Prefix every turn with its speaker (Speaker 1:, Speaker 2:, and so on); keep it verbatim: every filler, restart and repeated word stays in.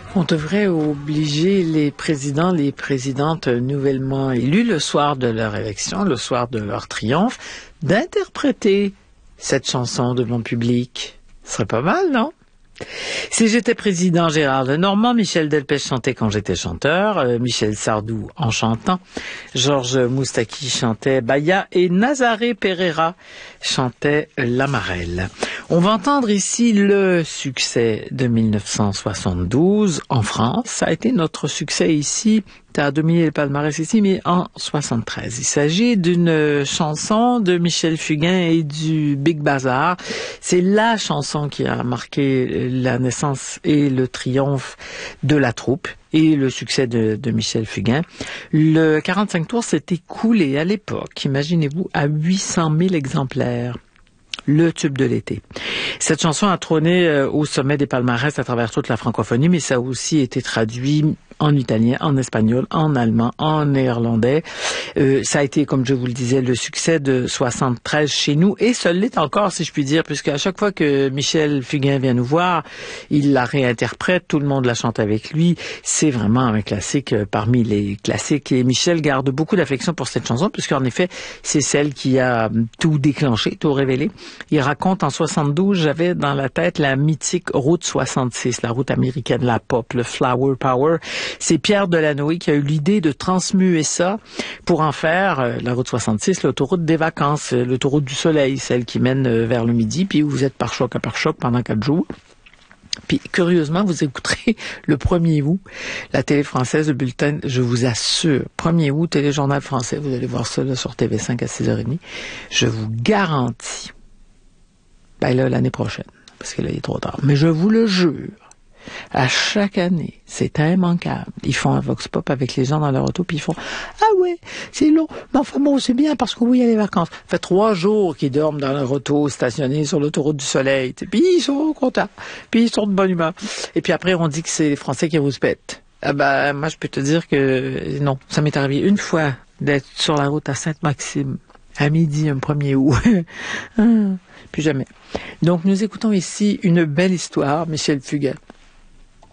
Speaker 1: On devrait obliger les présidents, les présidentes nouvellement élus, le soir de leur élection, le soir de leur triomphe, d'interpréter cette chanson devant public. Ce serait pas mal, non? Si j'étais président, Gérard Lenormand, Michel Delpech chantait Quand j'étais chanteur, euh, Michel Sardou en chantant, Georges Moustaki chantait Baya et Nazaré Pereira chantait L'Amarelle. On va entendre ici le succès de mille neuf cent soixante-douze en France. Ça a été notre succès ici. Ça a dominé le palmarès ici, mais en soixante-treize. Il s'agit d'une chanson de Michel Fugain et du Big Bazar. C'est la chanson qui a marqué la naissance et le triomphe de la troupe et le succès de, de Michel Fugain. Le quarante-cinq tours s'est écoulé à l'époque, imaginez-vous, à huit cent mille exemplaires. Le tube de l'été. Cette chanson a trôné euh, au sommet des palmarès à travers toute la francophonie, mais ça a aussi été traduit en italien, en espagnol, en allemand, en néerlandais. Euh, ça a été, comme je vous le disais, le succès de soixante-treize chez nous, et ça l'est encore, si je puis dire, puisque à chaque fois que Michel Fugain vient nous voir, il la réinterprète, tout le monde la chante avec lui. C'est vraiment un classique parmi les classiques, et Michel garde beaucoup d'affection pour cette chanson, puisqu'en effet, c'est celle qui a tout déclenché, tout révélé. Il raconte en soixante-douze, j'avais dans la tête la mythique route soixante-six, la route américaine, la pop, le Flower Power. C'est Pierre Delanoë qui a eu l'idée de transmuer ça pour en faire euh, la route soixante-six, l'autoroute des vacances, euh, l'autoroute du soleil, celle qui mène euh, vers le midi, puis où vous êtes par choc à par choc pendant quatre jours. Puis, curieusement, vous écouterez le premier août, la télé française, le bulletin, je vous assure, premier août, téléjournal français, vous allez voir ça là, sur T V cinq à six heures trente, je vous garantis, ben là, l'année prochaine, parce que là, il est trop tard, mais je vous le jure, à chaque année, c'est immanquable. Ils font un vox pop avec les gens dans leur auto, puis ils font « Ah ouais, c'est long, mais enfin bon, c'est bien parce que oui, il y a les vacances. » Ça fait trois jours qu'ils dorment dans leur auto stationnée sur l'autoroute du soleil. Puis ils sont contents, puis ils sont de bonne humeur. Et puis après, on dit que c'est les Français qui rouspètent. Ah ben, moi, je peux te dire que non, ça m'est arrivé une fois d'être sur la route à Sainte-Maxime, à midi, un premier août. Plus jamais. Donc, nous écoutons ici une belle histoire, Michel Fugain.